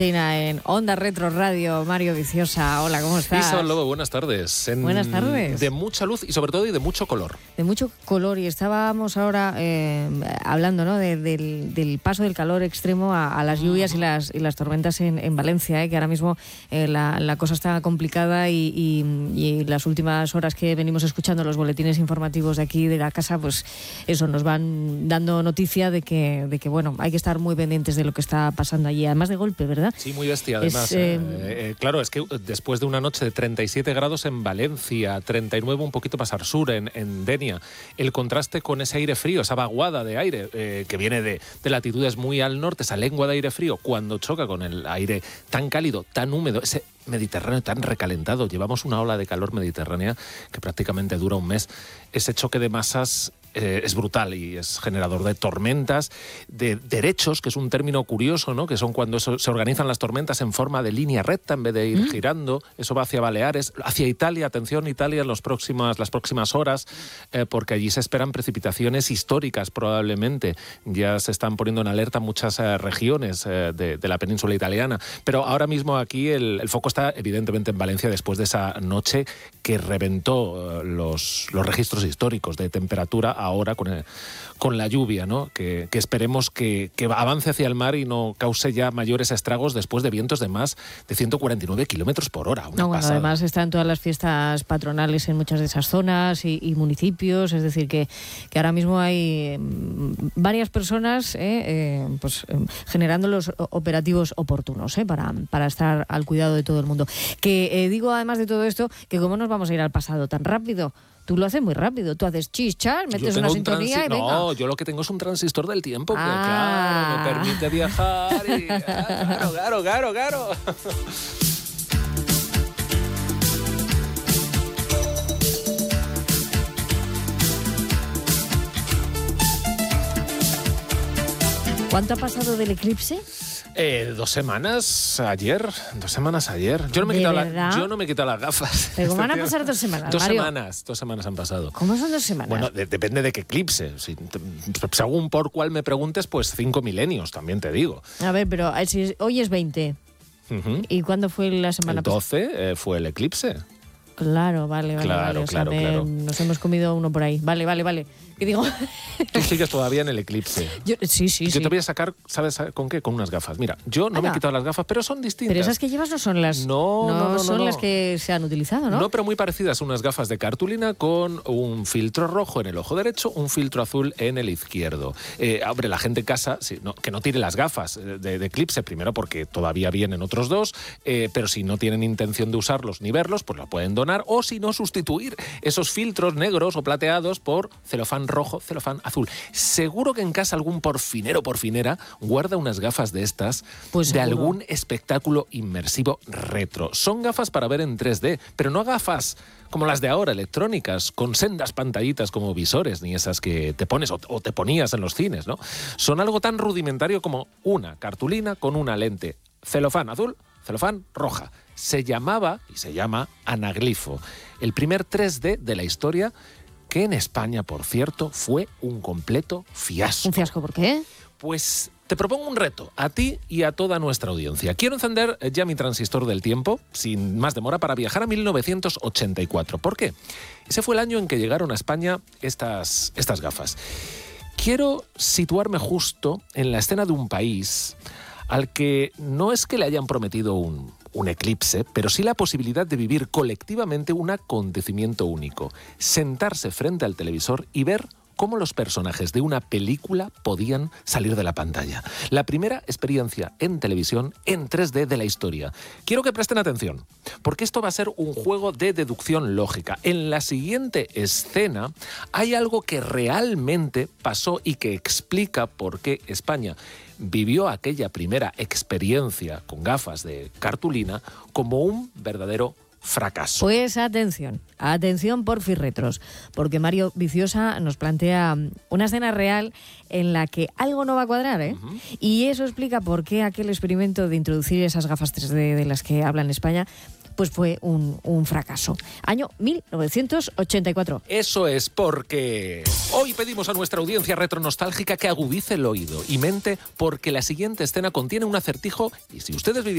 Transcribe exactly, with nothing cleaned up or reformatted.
En Onda Retro Radio, Mario Viciosa. Hola, ¿cómo estás? Isa Lobo, buenas tardes. En, buenas tardes. De mucha luz y sobre todo y de mucho color. De mucho color, y estábamos ahora eh, hablando, ¿no?, de, del, del paso del calor extremo a, a las lluvias y las, y las tormentas en, en Valencia, ¿eh? Que ahora mismo eh, la, la cosa está complicada y, y, y las últimas horas que venimos escuchando los boletines informativos de aquí de la casa, pues eso, nos van dando noticia de que, de que bueno, hay que estar muy pendientes de lo que está pasando allí, además de golpe, ¿verdad? Sí, muy bestia, además. Es, eh, eh, eh, claro, es que después de una noche de treinta y siete grados en Valencia, treinta y nueve un poquito más al sur, en, en Denia, el contraste con ese aire frío, esa vaguada de aire eh, que viene de, de latitudes muy al norte, esa lengua de aire frío, cuando choca con el aire tan cálido, tan húmedo, ese Mediterráneo tan recalentado. Llevamos una ola de calor mediterránea que prácticamente dura un mes. Ese choque de masas Eh, es brutal y es generador de tormentas, de derechos, que es un término curioso, ¿no?, que son cuando eso, se organizan las tormentas en forma de línea recta en vez de ir mm. girando. Eso va hacia Baleares, hacia Italia. Atención, Italia, en los próximas, las próximas horas, eh, porque allí se esperan precipitaciones históricas probablemente. Ya se están poniendo en alerta muchas eh, regiones eh, de, de la península italiana. Pero ahora mismo aquí el, el foco está evidentemente en Valencia después de esa noche que reventó eh, los, los registros históricos de temperatura, ahora con, el, con la lluvia, ¿no?, que, que esperemos que, que avance hacia el mar y no cause ya mayores estragos después de vientos de más de ciento cuarenta y nueve kilómetros por hora. Una no, bueno, pasada. Además están todas las fiestas patronales en muchas de esas zonas y, y municipios, es decir, que, que ahora mismo hay varias personas eh, eh, pues, eh, generando los operativos oportunos eh, para, para estar al cuidado de todo el mundo. Que eh, digo, además de todo esto, que cómo nos vamos a ir al pasado tan rápido. Tú lo haces muy rápido, tú haces chichas, metes una un sintonía transi- y venga. No, yo lo que tengo es un transistor del tiempo que, ah. claro, me permite viajar y... Claro, claro, claro, claro. ¿Cuánto ha pasado del eclipse? Eh, dos semanas ayer, dos semanas ayer. Yo no me he quitado, la, yo no me he quitado las gafas. ¿Pero cómo van a pasar dos semanas, Dos Mario? semanas, dos semanas han pasado. ¿Cómo son dos semanas? Bueno, de, depende de qué eclipse. Si, según por cuál me preguntes, pues cinco milenios, también te digo. A ver, pero si hoy es veinte. Uh-huh. ¿Y cuándo fue la semana pasada? El doce eh, fue el eclipse. Claro, vale, vale. Claro, vale. O sea, claro, me, claro. Nos hemos comido uno por ahí. Vale, vale, vale. ¿Qué digo? Tú sigues todavía en el eclipse. Yo, sí, sí, Yo sí. te voy a sacar, ¿sabes con qué? Con unas gafas. Mira, yo no Anda. me he quitado las gafas, pero son distintas. Pero esas que llevas no son las... No, no, no, no son no. las que se han utilizado, ¿no? No, pero muy parecidas. Unas gafas de cartulina con un filtro rojo en el ojo derecho, un filtro azul en el izquierdo. Eh, hombre, la gente en casa, sí, no, que no tire las gafas de, de eclipse, primero porque todavía vienen otros dos, eh, pero si no tienen intención de usarlos ni verlos, pues lo pueden donar, o si no, sustituir esos filtros negros o plateados por celofán rojo, celofán azul. Seguro que en casa algún porfinero o porfinera guarda unas gafas de estas, pues de seguro. algún espectáculo inmersivo retro. Son gafas para ver en tres D, pero no gafas como las de ahora, electrónicas, con sendas pantallitas como visores, ni esas que te pones o, o te ponías en los cines, ¿no? Son algo tan rudimentario como una cartulina con una lente celofán azul, celofán roja. Se llamaba, y se llama, anaglifo. El primer tres D de la historia, que en España, por cierto, fue un completo fiasco. ¿Un fiasco por qué? Pues te propongo un reto, a ti y a toda nuestra audiencia. Quiero encender ya mi transistor del tiempo, sin más demora, para viajar a mil novecientos ochenta y cuatro. ¿Por qué? Ese fue el año en que llegaron a España estas, estas gafas. Quiero situarme justo en la escena de un país al que no es que le hayan prometido un... un eclipse, pero sí la posibilidad de vivir colectivamente un acontecimiento único, sentarse frente al televisor y ver cómo los personajes de una película podían salir de la pantalla. La primera experiencia en televisión en tres D de la historia. Quiero que presten atención, porque esto va a ser un juego de deducción lógica. En la siguiente escena hay algo que realmente pasó y que explica por qué España vivió aquella primera experiencia con gafas de cartulina como un verdadero fracaso. Pues atención, atención porfirretros, porque Mario Viciosa nos plantea una escena real en la que algo no va a cuadrar, ¿eh? Uh-huh. Y eso explica por qué aquel experimento de introducir esas gafas tres D de las que habla en España pues fue un, un fracaso. Año mil novecientos ochenta y cuatro. Eso es porque hoy pedimos a nuestra audiencia retronostálgica que agudice el oído y mente, porque la siguiente escena contiene un acertijo y si ustedes vivieron